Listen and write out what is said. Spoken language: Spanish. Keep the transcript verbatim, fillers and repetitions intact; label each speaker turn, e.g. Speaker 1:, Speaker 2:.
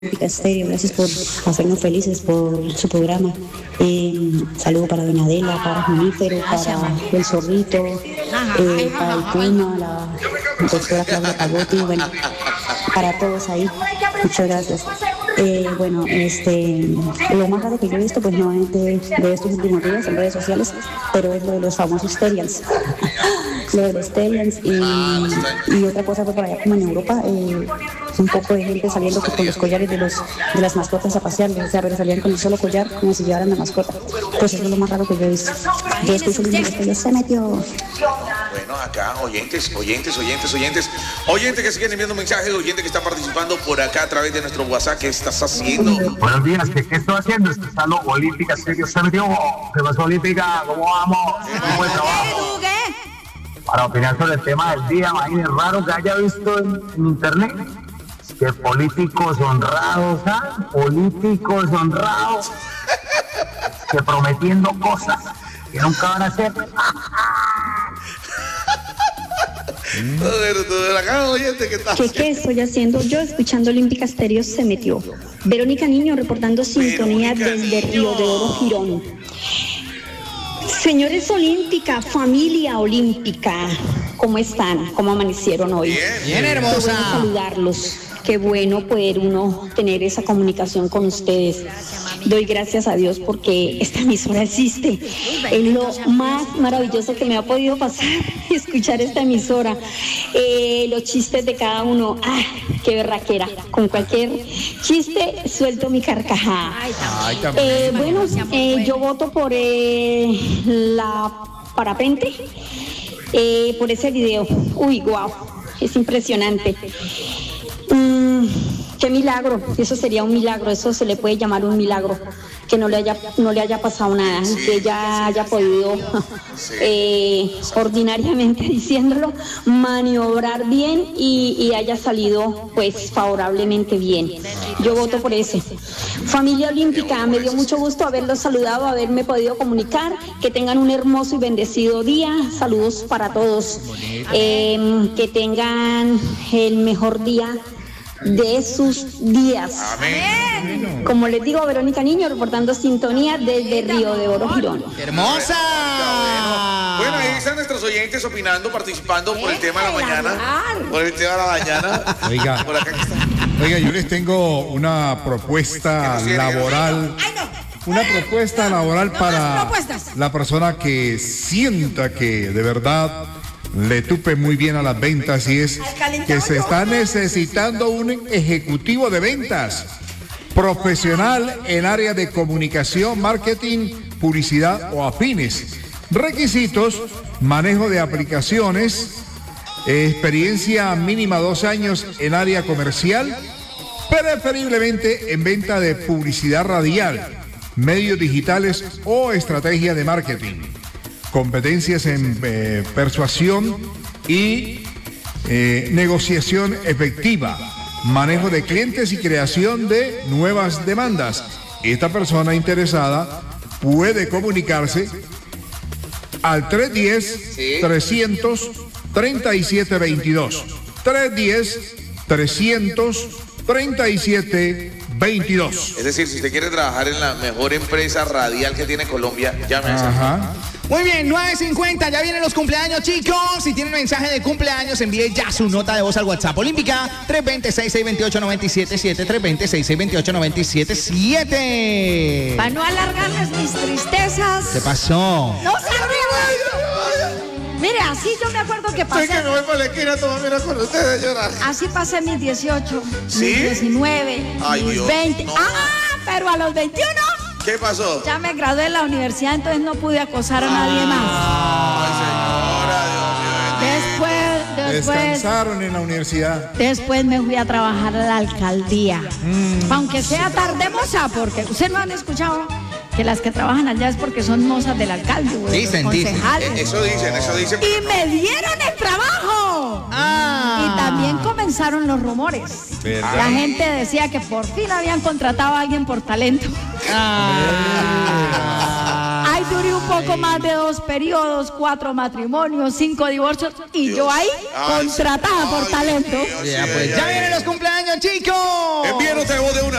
Speaker 1: Estéreo, gracias por hacernos felices por su programa. Eh, saludo para Doña Adela, para Junífero, para El Zorrito, eh, para el Puma, la doctora Claudia Pagotti, bueno, para todos ahí. Muchas gracias. Eh, bueno, este, lo más raro que yo he visto, pues no es de, de estos últimos días en redes sociales, pero es lo de los famosos Terians. Lo de los Terians y, y otra cosa fue por allá como en Europa, eh, un poco de gente saliendo con los collares de los de las mascotas a pasear, o sea, pero salían con un solo collar como si llevaran la mascota. Pues eso es lo más raro que yo he visto. Yo escucho el que ya se metió.
Speaker 2: Bueno, acá, oyentes, oyentes, oyentes, oyentes, oyentes que siguen enviando mensajes, oyentes que están participando por acá a través de nuestro WhatsApp. ¿Qué estás haciendo?
Speaker 3: Buenos días, ¿qué, qué estoy haciendo? Estoy estando Olímpica, serio, se metió. ¿Qué pasó, Olímpica? ¿Cómo vamos? ¿Cómo buen trabajo? Para opinar sobre el tema del día, imagínese, raro que haya visto en, en internet que políticos honrados, ¿ah? Políticos honrados que prometiendo cosas que nunca van a hacer.
Speaker 1: ¿Qué, ¿Qué estoy haciendo? Yo escuchando Olímpica Estéreo se metió. Verónica Niño reportando sintonía desde Río de Oro, Girón. Señores Olímpica, familia Olímpica, ¿cómo están? ¿Cómo amanecieron hoy?
Speaker 2: Bien,
Speaker 4: bien hermosa.
Speaker 1: Qué bueno saludarlos. Qué bueno poder uno tener esa comunicación con ustedes. Doy gracias a Dios porque esta emisora existe. Es lo más maravilloso que me ha podido pasar, escuchar esta emisora. Eh, los chistes de cada uno, ¡ah, qué berraquera! Con cualquier chiste suelto mi carcajada. Eh, bueno, eh, yo voto por eh, la parapente, eh, por ese video. Uy, guau, es impresionante. Mm, qué milagro, eso sería un milagro, eso se le puede llamar un milagro, que no le haya, no le haya pasado nada, sí, que ella haya podido, sí. eh, ordinariamente diciéndolo, maniobrar bien y, y haya salido pues favorablemente bien. Yo voto por ese. Familia Olímpica, me dio mucho gusto haberlos saludado, haberme podido comunicar, que tengan un hermoso y bendecido día, saludos para todos, eh, que tengan el mejor día de sus días.
Speaker 2: Amén.
Speaker 1: Como les digo, Verónica Niño reportando sintonía desde Río de Oro, Girón.
Speaker 4: ¡Hermosa!
Speaker 2: Bueno, ahí están nuestros oyentes opinando, participando por el tema de la mañana. Por el tema de la mañana.
Speaker 5: Oiga,
Speaker 2: por acá que está.
Speaker 5: oiga, yo les tengo una propuesta laboral. Una propuesta laboral para la persona que sienta que de verdad le tupe muy bien a las ventas, y es que se está necesitando un ejecutivo de ventas profesional en área de comunicación, marketing, publicidad o afines. Requisitos: manejo de aplicaciones, experiencia mínima dos años en área comercial, preferiblemente en venta de publicidad radial, medios digitales o estrategia de marketing. Competencias en eh, persuasión y eh, negociación efectiva, manejo de clientes y creación de nuevas demandas. Esta persona interesada puede comunicarse al tres uno cero, trescientos treinta y siete veintidós. tres uno cero, trescientos treinta y siete veintidós.
Speaker 2: Es decir, si usted quiere trabajar en la mejor empresa radial que tiene Colombia, llame a esa.
Speaker 5: Ajá.
Speaker 4: Muy bien, nueve cincuenta, ya vienen los cumpleaños, chicos. Si tienen mensaje de cumpleaños, envíe ya su nota de voz al WhatsApp Olímpica tres dos cero, seis seis dos ocho, nueve siete siete, tres dos cero, seis seis dos ocho, nueve siete siete.
Speaker 6: Para no alargarles mis tristezas.
Speaker 4: ¿Qué pasó?
Speaker 6: ¡No se rían! Mire, así yo me acuerdo que pasé.
Speaker 2: Estoy que me voy por la esquina, toma, mira con ustedes llorar.
Speaker 6: Así pasé mis dieciocho,
Speaker 2: ¿Sí?
Speaker 6: mis diecinueve,
Speaker 2: Ay,
Speaker 6: mis
Speaker 2: Dios,
Speaker 6: veinte.
Speaker 2: no.
Speaker 6: ¡Ah! Pero a los veintiuno
Speaker 2: ¿Qué pasó?
Speaker 6: ya me gradué de la universidad, entonces no pude acosar a nadie más.
Speaker 2: Ay, señora, Dios mío.
Speaker 6: Después, después,
Speaker 5: Descansaron en la universidad.
Speaker 6: después me fui a trabajar a la alcaldía.
Speaker 5: Mm.
Speaker 6: Aunque sea tarde moza, porque ustedes no han escuchado que las que trabajan allá es porque son mozas del alcalde, güey.
Speaker 4: Dicen, dicen.
Speaker 6: concejales.
Speaker 2: Eh, Eso dicen, eso dicen.
Speaker 6: Y me dieron el trabajo.
Speaker 4: Ah.
Speaker 6: Y también comenzaron los rumores.
Speaker 5: ¿Verdad?
Speaker 6: La gente decía que por fin habían contratado a alguien por talento.
Speaker 4: Ah.
Speaker 6: Ay, duré un poco más de dos periodos, cuatro matrimonios, cinco divorcios y
Speaker 2: Dios.
Speaker 6: yo ahí
Speaker 2: Ay,
Speaker 6: contratada
Speaker 2: ay,
Speaker 6: por talento.
Speaker 2: Dios,
Speaker 4: Ya,
Speaker 2: sí,
Speaker 4: pues,
Speaker 2: ay,
Speaker 4: ya
Speaker 2: ay,
Speaker 4: vienen
Speaker 2: ay.
Speaker 4: los cumpleaños, chicos.
Speaker 2: Envíenos de voz de una.